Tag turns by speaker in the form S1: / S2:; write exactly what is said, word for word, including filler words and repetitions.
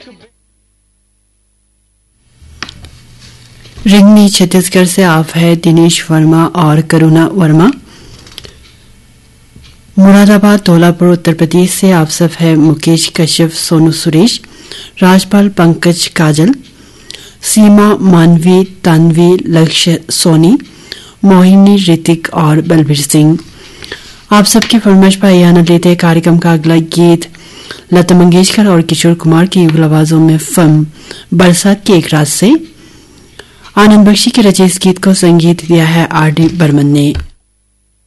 S1: रिंगनी छत्तीसगढ़ से आप है दिनेश वर्मा और करुणा वर्मा। मुरादाबाद धौलापुर उत्तर प्रदेश से आप सब है मुकेश कश्यप, सोनू सुरेश, राजपाल पंकज काजल, सीमा मानवी, तानवी, लक्ष्य सोनी, मोहिनी ऋतिक और बलबीर सिंह। आप सबकी फरमाइश पर आनंद लेते हैं कार्यक्रम का अगला गीत लता मंगेशकर और किशोर कुमार की युगल आवाजों में फिल्म बरसात की एक रात से। आनंद बख्शी के रचे इस गीत को संगीत दिया है आर डी बर्मन ने।